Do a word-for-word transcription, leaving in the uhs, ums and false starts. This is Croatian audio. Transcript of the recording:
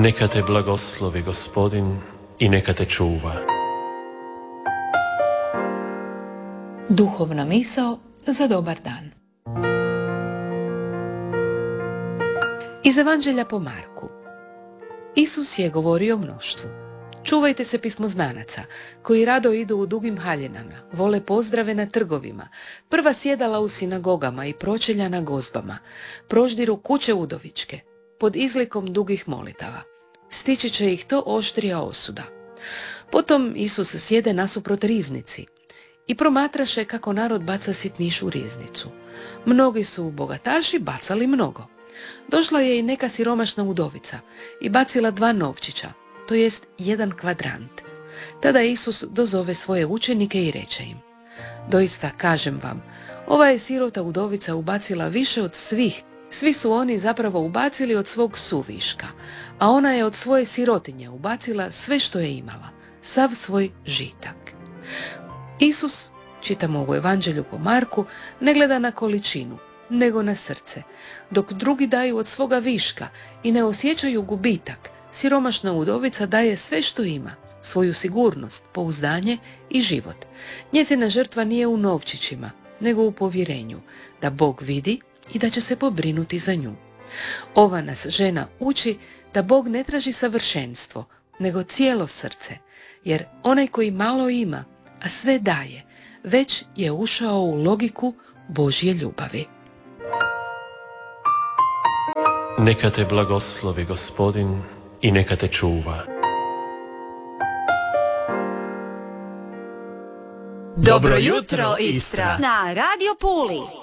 Neka te blagoslovi Gospodin i neka te čuva. Duhovna misao za dobar dan. Iz Evanđelja po Marku. Isus je govorio mnoštvu: čuvajte se pismoznanaca, koji rado idu u dugim haljinama, vole pozdrave na trgovima, prva sjedala u sinagogama i pročelja na gozbama, proždiru kuće udovičke, pod izlikom dugih molitava. Stići će ih to oštrija osuda. Potom Isus sjede nasuprot riznici i promatraše kako narod baca sitniš u riznicu. Mnogi su bogataši bacali mnogo. Došla je i neka siromašna udovica i bacila dva novčića, to jest jedan kvadrant. Tada Isus dozove svoje učenike i reče im: doista kažem vam, ova je sirota udovica ubacila više od svih. Svi su oni zapravo ubacili od svog suviška, a ona je od svoje sirotinje ubacila sve što je imala, sav svoj žitak. Isus, čitamo u Evanđelju po Marku, ne gleda na količinu, nego na srce. Dok drugi daju od svoga viška i ne osjećaju gubitak, siromašna udovica daje sve što ima, svoju sigurnost, pouzdanje i život. Njezina žrtva nije u novčićima, nego u povjerenju da Bog vidi i da će se pobrinuti za nju. Ova nas žena uči da Bog ne traži savršenstvo, nego cijelo srce, jer onaj koji malo ima, a sve daje, već je ušao u logiku Božje ljubavi. Neka te blagoslovi Gospodin i neka te čuva. Dobro jutro, Istra! Na Radio Puli!